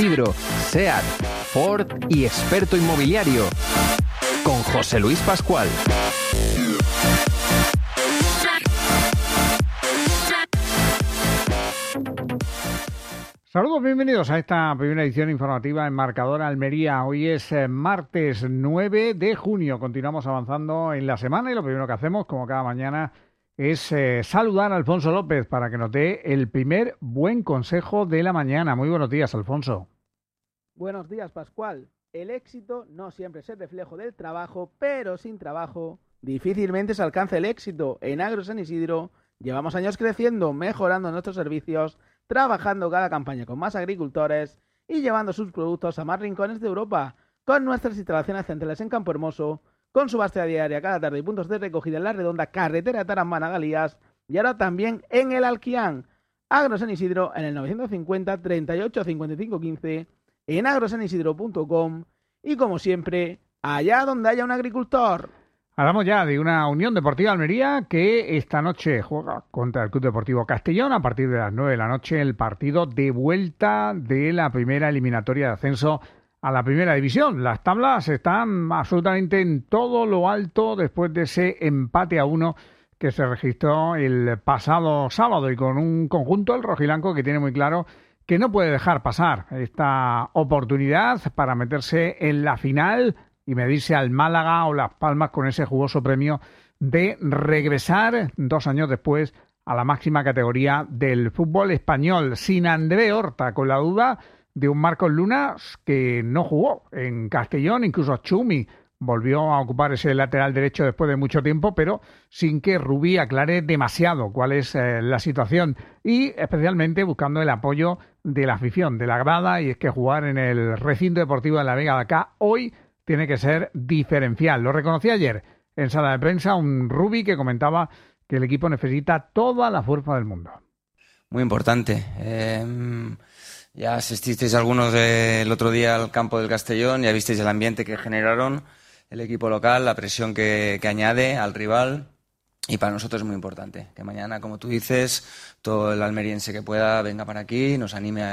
Isidro, SEAT, Ford y experto inmobiliario, con José Luis Pascual. Saludos, bienvenidos a esta primera edición informativa Enmarcador Almería. Hoy es martes 9 de junio. Continuamos avanzando en la semana y lo primero que hacemos, como cada mañana, es saludar a Alfonso López para que nos dé el primer buen consejo de la mañana. Muy buenos días, Alfonso. Buenos días, Pascual. El éxito no siempre es el reflejo del trabajo, pero sin trabajo difícilmente se alcanza el éxito. En Agro San Isidro llevamos años creciendo, mejorando nuestros servicios, trabajando cada campaña con más agricultores y llevando sus productos a más rincones de Europa, con nuestras instalaciones centrales en Campo Hermoso, con subasta diaria cada tarde y puntos de recogida en La Redonda, carretera de Tarambana, Galías, y ahora también en el Alquián. Agro San Isidro en el 950 38 55 15, en agrosanisidro.com y, como siempre, allá donde haya un agricultor. Hablamos ya de una Unión Deportiva Almería que esta noche juega contra el Club Deportivo Castellón a partir de las 9 de la noche, el partido de vuelta de la primera eliminatoria de ascenso a la primera división. Las tablas están absolutamente en todo lo alto después de ese empate a 1 que se registró el pasado sábado y con un conjunto, el rojiblanco, que tiene muy claro que no puede dejar pasar esta oportunidad para meterse en la final y medirse al Málaga o Las Palmas con ese jugoso premio de regresar 2 años después a la máxima categoría del fútbol español, sin André Horta, con la duda de un Marcos Luna que no jugó en Castellón. Incluso Chumi volvió a ocupar ese lateral derecho después de mucho tiempo, pero sin que Rubí aclare demasiado cuál es la situación y especialmente buscando el apoyo de la afición, de la grada, y es que jugar en el recinto deportivo de la Vega de acá hoy tiene que ser diferencial. Lo reconocí ayer en sala de prensa un Rubí que comentaba que el equipo necesita toda la fuerza del mundo. Muy importante. Ya asististeis algunos el otro día al campo del Castellón, ya visteis el ambiente que generaron el equipo local, la presión que añade al rival, y para nosotros es muy importante que mañana, como tú dices, todo el almeriense que pueda venga para aquí, nos anime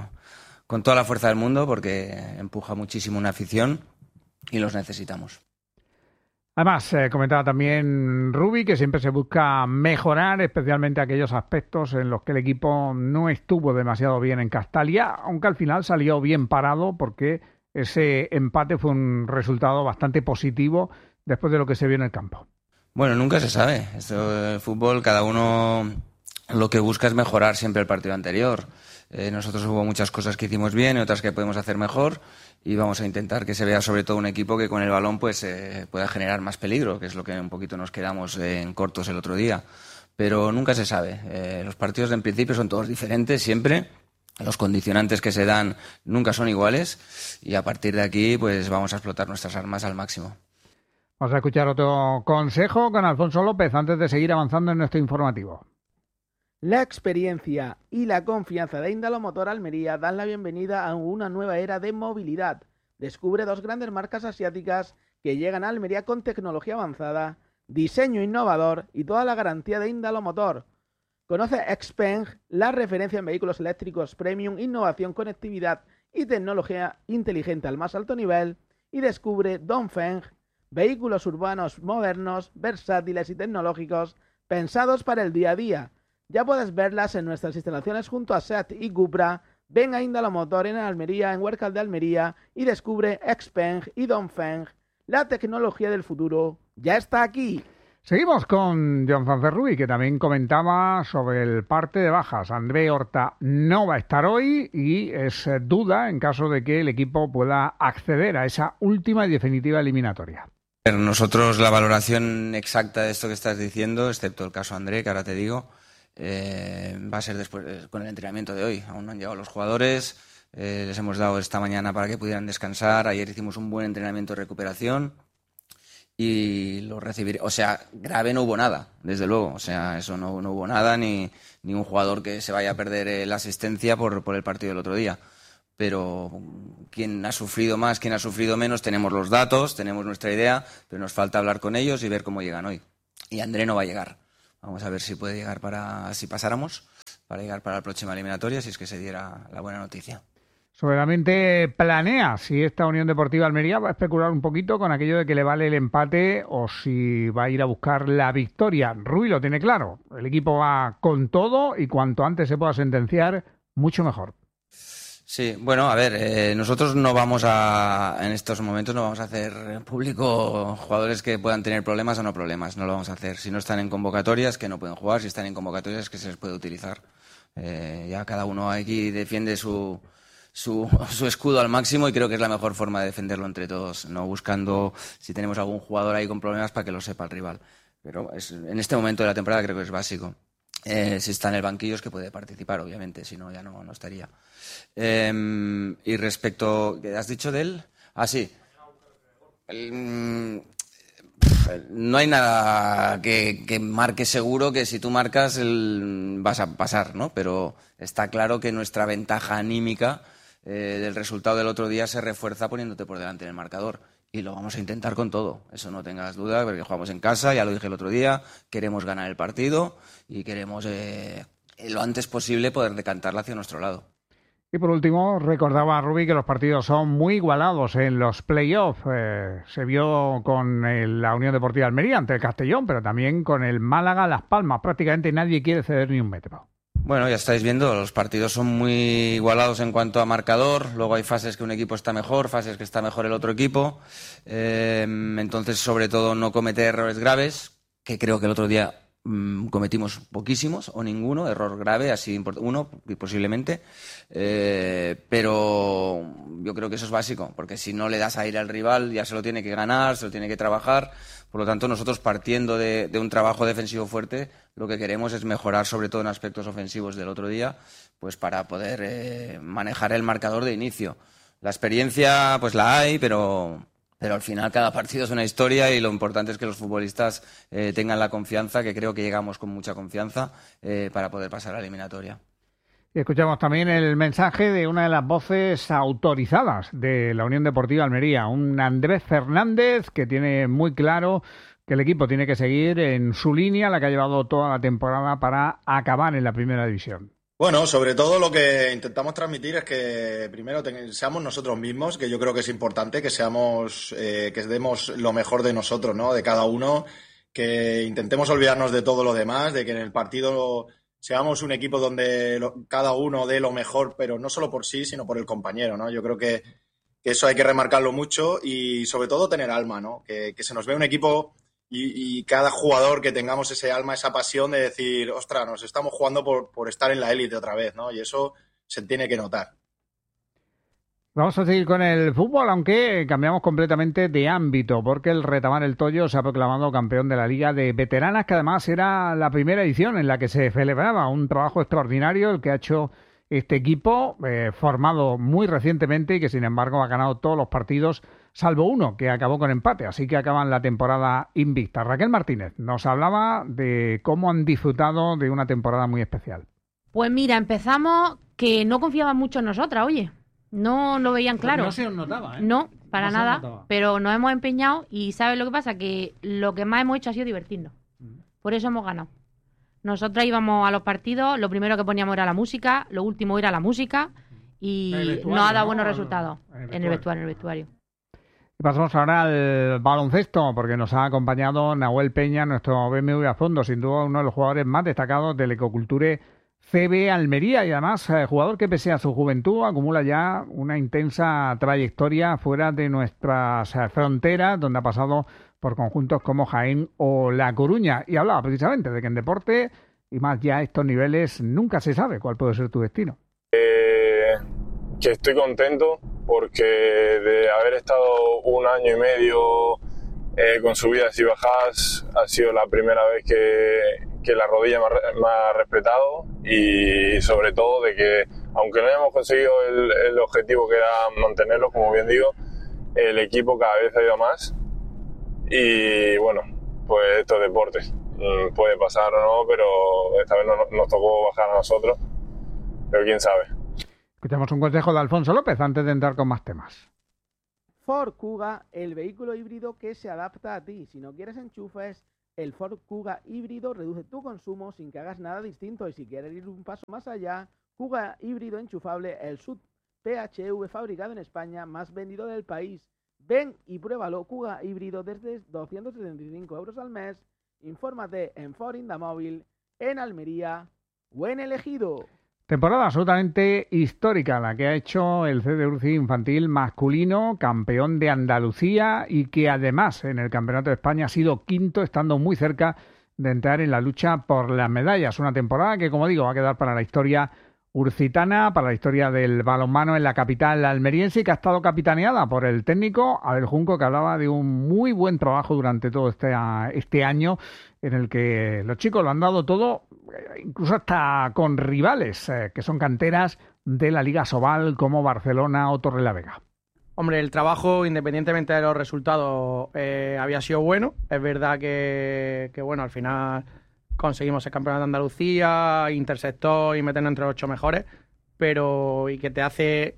con toda la fuerza del mundo, porque empuja muchísimo una afición y los necesitamos. Además, comentaba también Rubí que siempre se busca mejorar, especialmente aquellos aspectos en los que el equipo no estuvo demasiado bien en Castalia, aunque al final salió bien parado porque ese empate fue un resultado bastante positivo después de lo que se vio en el campo. Bueno, nunca se sabe. Esto del fútbol, cada uno lo que busca es mejorar siempre el partido anterior. Nosotros hubo muchas cosas que hicimos bien y otras que podemos hacer mejor, y vamos a intentar que se vea sobre todo un equipo que con el balón pues pueda generar más peligro, que es lo que un poquito nos quedamos en cortos el otro día. Pero nunca se sabe. Los partidos en principio son todos diferentes siempre. Los condicionantes que se dan nunca son iguales, y a partir de aquí pues vamos a explotar nuestras armas al máximo. Vamos a escuchar otro consejo con Alfonso López antes de seguir avanzando en nuestro informativo. La experiencia y la confianza de Indalo Motor Almería dan la bienvenida a una nueva era de movilidad. Descubre 2 grandes marcas asiáticas que llegan a Almería con tecnología avanzada, diseño innovador y toda la garantía de Indalo Motor. Conoce Xpeng, la referencia en vehículos eléctricos premium, innovación, conectividad y tecnología inteligente al más alto nivel, y descubre Dongfeng, vehículos urbanos modernos, versátiles y tecnológicos pensados para el día a día. Ya puedes verlas en nuestras instalaciones junto a SEAT y Cupra. Ven a Indalo Motor en Almería, en Huércal de Almería, y descubre Xpeng y Dongfeng. La tecnología del futuro ya está aquí. Seguimos con John Fanferrui, que también comentaba sobre el parte de bajas. André Horta no va a estar hoy y es duda en caso de que el equipo pueda acceder a esa última y definitiva eliminatoria. Nosotros la valoración exacta de esto que estás diciendo, excepto el caso André, que ahora te digo, va a ser después con el entrenamiento de hoy. Aún no han llegado los jugadores, les hemos dado esta mañana para que pudieran descansar. Ayer hicimos un buen entrenamiento de recuperación y lo recibiré. O sea, grave no hubo nada, desde luego. O sea, eso no hubo nada, ni un jugador que se vaya a perder la asistencia por el partido del otro día. Pero quién ha sufrido más, quién ha sufrido menos, tenemos los datos, tenemos nuestra idea, pero nos falta hablar con ellos y ver cómo llegan hoy. Y André no va a llegar. Vamos a ver si puede llegar si pasáramos, para llegar para la próxima eliminatoria, si es que se diera la buena noticia. Soberamente planea si esta Unión Deportiva Almería va a especular un poquito con aquello de que le vale el empate o si va a ir a buscar la victoria. Rui lo tiene claro, el equipo va con todo y cuanto antes se pueda sentenciar, mucho mejor. Sí, bueno, a ver, nosotros no vamos en estos momentos no vamos a hacer público jugadores que puedan tener problemas o no problemas, no lo vamos a hacer. Si no están en convocatorias, que no pueden jugar, si están en convocatorias, que se les puede utilizar. Ya cada uno aquí defiende su escudo al máximo y creo que es la mejor forma de defenderlo entre todos, no buscando si tenemos algún jugador ahí con problemas para que lo sepa el rival. Pero en este momento de la temporada creo que es básico. Si está en el banquillo es que puede participar, obviamente, si no ya no estaría. Y respecto, ¿qué has dicho de él? Ah, sí. No hay nada que marque seguro que si tú marcas vas a pasar, ¿no? Pero está claro que nuestra ventaja anímica del resultado del otro día se refuerza poniéndote por delante en el marcador. Y lo vamos a intentar con todo, eso no tengas duda, porque jugamos en casa, ya lo dije el otro día, queremos ganar el partido y queremos lo antes posible poder decantarla hacia nuestro lado. Y por último, recordaba a Rubí que los partidos son muy igualados en los playoffs. Se vio con la Unión Deportiva Almería ante el Castellón, pero también con el Málaga Las Palmas. Prácticamente nadie quiere ceder ni un metro. Bueno, ya estáis viendo, los partidos son muy igualados en cuanto a marcador, luego hay fases que un equipo está mejor, fases que está mejor el otro equipo, entonces sobre todo no cometer errores graves, que creo que el otro día cometimos poquísimos o ninguno, error grave, así uno posiblemente, pero yo creo que eso es básico, porque si no le das aire al rival ya se lo tiene que ganar, se lo tiene que trabajar. Por lo tanto, nosotros partiendo de un trabajo defensivo fuerte, lo que queremos es mejorar sobre todo en aspectos ofensivos del otro día, pues para poder manejar el marcador de inicio. La experiencia pues la hay, pero al final cada partido es una historia y lo importante es que los futbolistas tengan la confianza, que creo que llegamos con mucha confianza para poder pasar a la eliminatoria. Y escuchamos también el mensaje de una de las voces autorizadas de la Unión Deportiva Almería, un Andrés Fernández que tiene muy claro que el equipo tiene que seguir en su línea, la que ha llevado toda la temporada para acabar en la primera división. Bueno, sobre todo lo que intentamos transmitir es que primero seamos nosotros mismos, que yo creo que es importante, que seamos, que demos lo mejor de nosotros, ¿no? De cada uno, que intentemos olvidarnos de todo lo demás, de que en el partido seamos un equipo donde cada uno dé lo mejor, pero no solo por sí, sino por el compañero, ¿no? Yo creo que eso hay que remarcarlo mucho y sobre todo tener alma, ¿no? Que se nos vea un equipo y cada jugador que tengamos ese alma, esa pasión de decir, ostras, nos estamos jugando por estar en la élite otra vez, ¿no? Y eso se tiene que notar. Vamos a seguir con el fútbol, aunque cambiamos completamente de ámbito, porque el Retamar El Toyo se ha proclamado campeón de la Liga de Veteranas, que además era la primera edición en la que se celebraba. Un trabajo extraordinario el que ha hecho este equipo, formado muy recientemente y que sin embargo ha ganado todos los partidos, salvo uno, que acabó con empate, así que acaban la temporada invicta. Raquel Martínez nos hablaba de cómo han disfrutado de una temporada muy especial. Pues mira, empezamos que no confiaban mucho en nosotras, oye. No lo veían claro. No se os notaba, ¿eh? No, para nada, pero nos hemos empeñado y ¿sabes lo que pasa? Que lo que más hemos hecho ha sido divertirnos. Por eso hemos ganado. Nosotras íbamos a los partidos, lo primero que poníamos era la música, lo último era la música y nos ha dado buenos resultados en el vestuario. Y pasamos ahora al baloncesto, porque nos ha acompañado Nahuel Peña, nuestro BMW a fondo, sin duda uno de los jugadores más destacados del Ecoculture CB Almería y además jugador que pese a su juventud acumula ya una intensa trayectoria fuera de nuestras fronteras, donde ha pasado por conjuntos como Jaén o La Coruña. Y hablaba precisamente de que en deporte y más ya a estos niveles nunca se sabe cuál puede ser tu destino. Que estoy contento porque de haber estado un año y medio con subidas y bajadas ha sido la primera vez que la rodilla me ha respetado y sobre todo de que aunque no hayamos conseguido el objetivo que era mantenerlo, como bien digo, el equipo cada vez ha ido más y bueno, pues esto es deporte, puede pasar o no, pero esta vez no nos tocó bajar a nosotros, pero quién sabe. Escuchamos un consejo de Alfonso López antes de entrar con más temas. Ford Kuga, el vehículo híbrido que se adapta a ti. Si no quieres enchufes, el Ford Kuga híbrido reduce tu consumo sin que hagas nada distinto. Y si quieres ir un paso más allá, Kuga híbrido enchufable, el SUV PHEV fabricado en España, más vendido del país. Ven y pruébalo, Kuga híbrido desde 275 euros al mes. Infórmate en Ford Indamóvil, en Almería o en El Ejido. Temporada absolutamente histórica la que ha hecho el CD Urci infantil masculino, campeón de Andalucía y que además en el Campeonato de España ha sido quinto, estando muy cerca de entrar en la lucha por las medallas. Una temporada que, como digo, va a quedar para la historia urcitana, para la historia del balonmano en la capital almeriense, y que ha estado capitaneada por el técnico Abel Junco, que hablaba de un muy buen trabajo durante todo este año en el que los chicos lo han dado todo, incluso hasta con rivales que son canteras de la Liga Sobal como Barcelona o Torrelavega. Hombre, el trabajo, independientemente de los resultados, había sido bueno. Es verdad que bueno, al final conseguimos el campeonato de Andalucía, intersector y meternos entre los 8 mejores, pero y que te hace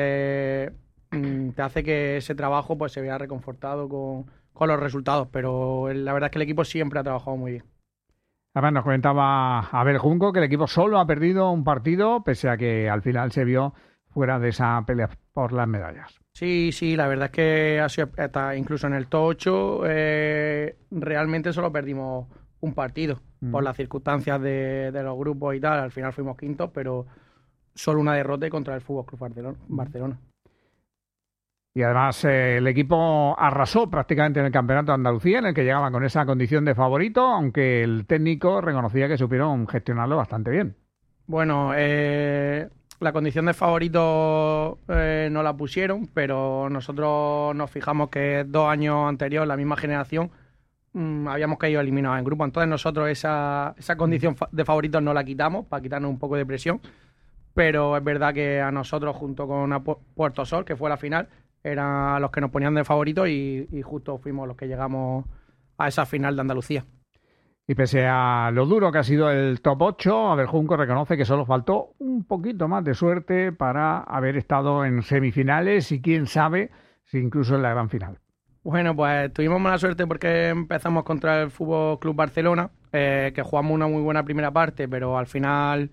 que ese trabajo pues se vea reconfortado con los resultados, pero la verdad es que el equipo siempre ha trabajado muy bien. Además nos comentaba Abel Junco que el equipo solo ha perdido un partido, pese a que al final se vio fuera de esa pelea por las medallas. Sí, la verdad es que ha sido, incluso en el top 8 realmente solo perdimos un partido por las circunstancias de los grupos y tal. Al final fuimos quintos, pero solo una derrota contra el FC Barcelona. Y además el equipo arrasó prácticamente en el Campeonato de Andalucía, en el que llegaban con esa condición de favorito, aunque el técnico reconocía que supieron gestionarlo bastante bien. Bueno, la condición de favorito no la pusieron, pero nosotros nos fijamos que 2 años anteriores, la misma generación, habíamos caído eliminados en grupo. Entonces nosotros esa condición de favoritos no la quitamos para quitarnos un poco de presión, pero es verdad que a nosotros, junto con a Puerto Sol, que fue la final, eran los que nos ponían de favoritos y justo fuimos los que llegamos a esa final de Andalucía. Y pese a lo duro que ha sido el top 8, Abel Junco reconoce que solo faltó un poquito más de suerte para haber estado en semifinales y quién sabe si incluso en la gran final. Bueno, pues tuvimos mala suerte porque empezamos contra el FC Barcelona, que jugamos una muy buena primera parte, pero al final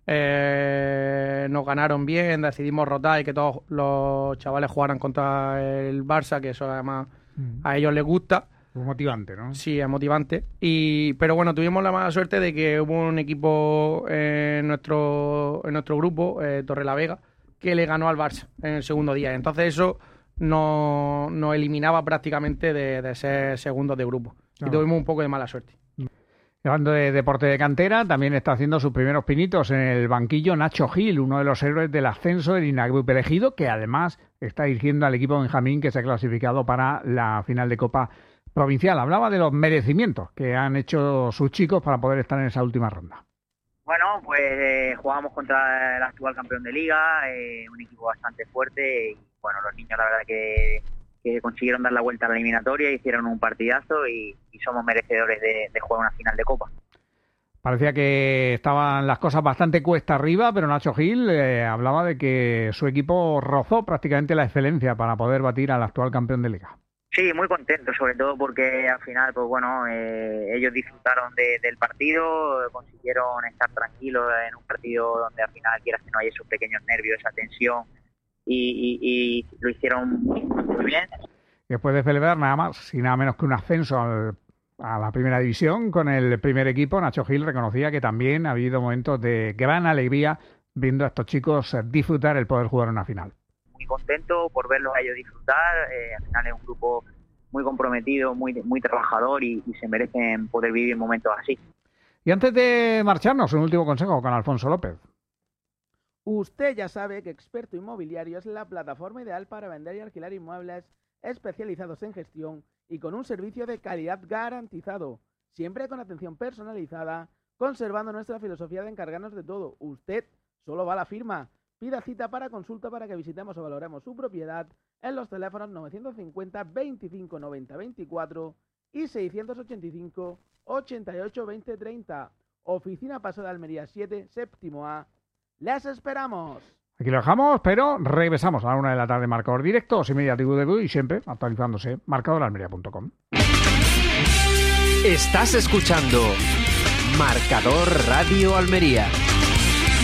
nos ganaron bien, decidimos rotar y que todos los chavales jugaran contra el Barça, que eso además a ellos les gusta. Es motivante, ¿no? Sí, es motivante. Pero bueno, tuvimos la mala suerte de que hubo un equipo en nuestro grupo, Torrelavega, que le ganó al Barça en el segundo día. Entonces eso nos eliminaba prácticamente de ser segundos de grupo. Y tuvimos un poco de mala suerte. Hablando de deporte de cantera, también está haciendo sus primeros pinitos en el banquillo Nacho Gil, uno de los héroes del ascenso del Inagrup elegido, que además está dirigiendo al equipo Benjamín, que se ha clasificado para la final de Copa Provincial. Hablaba de los merecimientos que han hecho sus chicos para poder estar en esa última ronda. Bueno, pues jugamos contra el actual campeón de liga, un equipo bastante fuerte y bueno, los niños la verdad que consiguieron dar la vuelta a la eliminatoria, hicieron un partidazo y somos merecedores de jugar una final de Copa. Parecía que estaban las cosas bastante cuesta arriba, pero Nacho Gil hablaba de que su equipo rozó prácticamente la excelencia para poder batir al actual campeón de liga. Sí, muy contento, sobre todo porque al final, pues bueno, ellos disfrutaron del partido, consiguieron estar tranquilos en un partido donde al final quieras que no haya esos pequeños nervios, esa tensión, y lo hicieron muy bien. Después de celebrar nada más y nada menos que un ascenso a la primera división con el primer equipo, Nacho Gil reconocía que también ha habido momentos de gran alegría viendo a estos chicos disfrutar el poder jugar una final. Muy contento por verlos a ellos disfrutar, al final es un grupo muy comprometido, muy trabajador y se merecen poder vivir momentos así. Y antes de marcharnos, un último consejo con Alfonso López. Usted ya sabe que Experto Inmobiliario es la plataforma ideal para vender y alquilar inmuebles especializados en gestión y con un servicio de calidad garantizado, siempre con atención personalizada, conservando nuestra filosofía de encargarnos de todo. Usted solo va a la firma. Pida cita para consulta para que visitemos o valoremos su propiedad en los teléfonos 950 25 90 24 y 685 88 20 30. Oficina Paso de Almería 7, séptimo A. ¡Les esperamos! Aquí lo dejamos, pero regresamos a la 1 de la tarde, marcador directo, 6:30 TVDQ y siempre actualizándose, marcadoralmería.com. Estás escuchando Marcador Radio Almería.